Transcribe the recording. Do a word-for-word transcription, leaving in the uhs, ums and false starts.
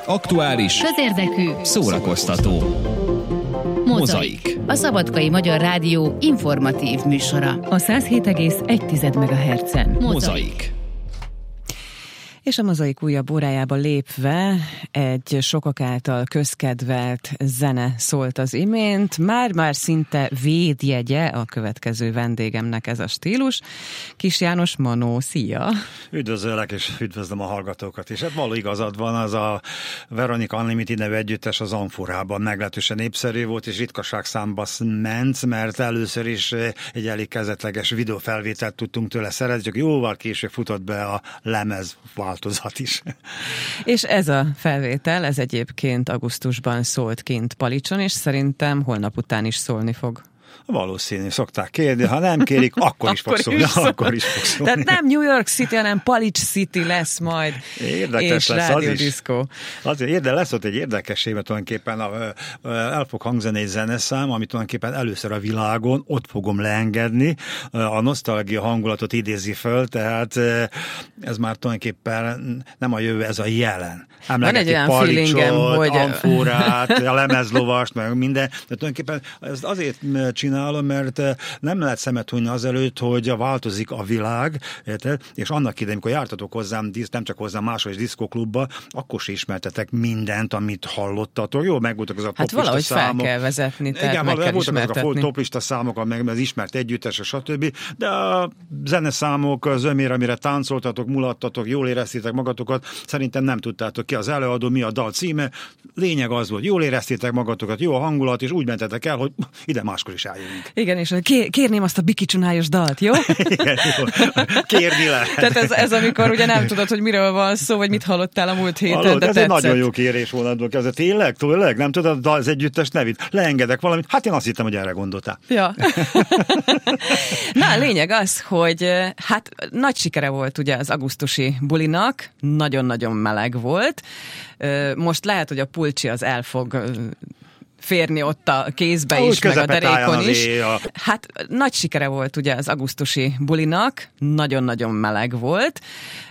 Aktuális, közérdekű, szórakoztató. Mozaik. A Szabadkai Magyar Rádió informatív műsora. A száz hét egész egy megahertzen. Mozaik. És a Mozaik újabb órájába lépve egy sokak által közkedvelt zene szólt az imént. Már-már szinte védjegye a következő vendégemnek ez a stílus. Kis János Manó, szia! Üdvözöllek, és üdvözlöm a hallgatókat. És hát való igazad van, az a Veronica Unlimited nevű együttes az Amforában meglehetősen népszerű volt, és ritkaság számba ment, mert először is egy elég kezdetleges videófelvételt tudtunk tőle szerezni, csak jóval később futott be a lemez változat is. És ez a felvétel, ez egyébként augusztusban szólt kint Palicson, és szerintem holnap után is szólni fog. Valószínű, szokták kérni, ha nem kérik, akkor is fog szólni. Akkor is fog szólni. Tehát nem New York City, hanem Palics City lesz majd. Érdekes és lesz az is. Diszkó. Azért érde, lesz ott egy érdekesség, mert tulajdonképpen el fog hangzani egy zeneszám, amit tulajdonképpen először a világon ott fogom leengedni. A nosztalgia hangulatot idézi föl, tehát ez már tulajdonképpen nem a jövő, ez a jelen. Emlegeti Palicsot, hogy... hogy... Amforát, a lemezlovast, meg minden. De tulajdonképpen ezt azért csinálom, mert nem lehet szemet hunyni azelőtt, hogy változik a világ, érted? És annak idején, amikor jártatok hozzám, nem csak hozzám máshol is diszkoklubba, akkor se ismertetek mindent, amit hallottatok. Jó, megvoltak az a hát toplista számok. Hát valahogy fel kell vezetni, tehát igen, meg kell voltak azok a toplista számok, meg az ismert együttes, stb. De a zeneszámok, az ömér, amire táncoltatok, mulattatok, jól éreztétek magatokat, szerintem nem tudtátok ki az előadó, mi a dal címe. Lényeg az volt, jól éreztétek magatokat, jó a hangulat, és úgy mentetek el, hogy ide máskor is álljunk. Igen, és kér, kérném azt a bikicsunályos dalt, jó? Igen, jó. Kérni lehet. Tehát ez, ez amikor ugye nem tudod, hogy miről van szó, vagy mit hallottál a múlt héten, Hallod, de ez tetszett. egy nagyon jó kérés volna. Ez tényleg, tényleg, nem tudod az együttes nevét? Leengedek valamit? Hát én azt hittem, hogy erre gondoltál. Ja. Na, a lényeg az, hogy hát nagy sikere volt ugye az augusztusi bulinak, nagyon-nagyon meleg volt. Most lehet, hogy a pulcsi az el fog férni ott a kézbe úgy is, meg a derékon is. A... Hát nagy sikere volt ugye az augusztusi bulinak, nagyon-nagyon meleg volt.